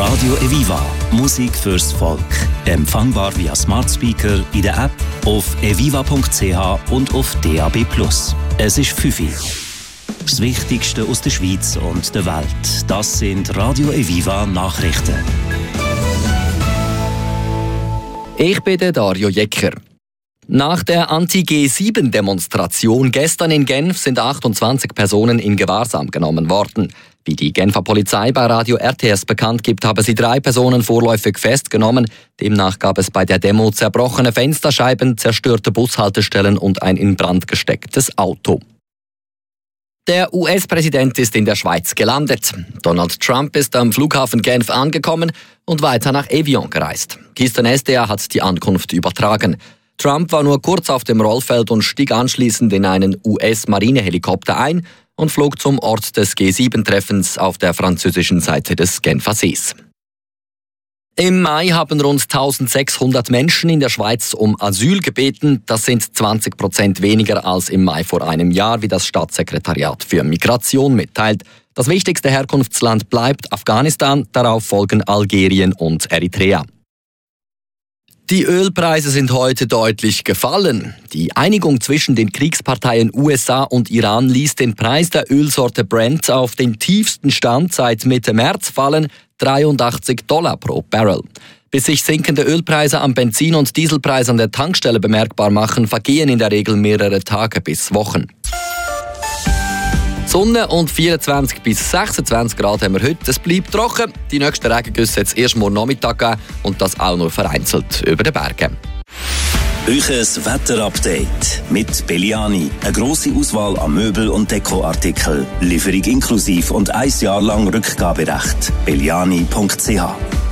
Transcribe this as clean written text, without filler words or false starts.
Radio Eviva. Musik fürs Volk. Empfangbar via Smart Speaker, in der App, auf eviva.ch und auf DAB+. Es ist 5 Uhr. Das Wichtigste aus der Schweiz und der Welt. Das sind Radio Eviva Nachrichten. Ich bin der Dario Jecker. Nach der Anti-G7-Demonstration gestern in Genf sind 28 Personen in Gewahrsam genommen worden. Wie die Genfer Polizei bei Radio RTS bekannt gibt, haben sie 3 Personen vorläufig festgenommen. Demnach gab es bei der Demo zerbrochene Fensterscheiben, zerstörte Bushaltestellen und ein in Brand gestecktes Auto. Der US-Präsident ist in der Schweiz gelandet. Donald Trump ist am Flughafen Genf angekommen und weiter nach Evian gereist. Kisten SDA hat die Ankunft übertragen. Trump war nur kurz auf dem Rollfeld und stieg anschließend in einen US-Marinehelikopter ein und flog zum Ort des G7-Treffens auf der französischen Seite des Genfer Sees. Im Mai haben rund 1600 Menschen in der Schweiz um Asyl gebeten. Das sind 20% weniger als im Mai vor einem Jahr, wie das Staatssekretariat für Migration mitteilt. Das wichtigste Herkunftsland bleibt Afghanistan, darauf folgen Algerien und Eritrea. Die Ölpreise sind heute deutlich gefallen. Die Einigung zwischen den Kriegsparteien USA und Iran ließ den Preis der Ölsorte Brent auf den tiefsten Stand seit Mitte März fallen, $83 pro Barrel. Bis sich sinkende Ölpreise am Benzin- und Dieselpreis an der Tankstelle bemerkbar machen, vergehen in der Regel mehrere Tage bis Wochen. Sonne und 24 bis 26 Grad haben wir heute. Es bleibt trocken. Die nächsten Regengüsse jetzt erst morgen Nachmittag geben und das auch nur vereinzelt über den Bergen. Euches Wetterupdate mit Belliani. Eine grosse Auswahl an Möbel- und Dekoartikeln. Lieferung inklusiv und 1 Jahr lang Rückgaberecht. Belliani.ch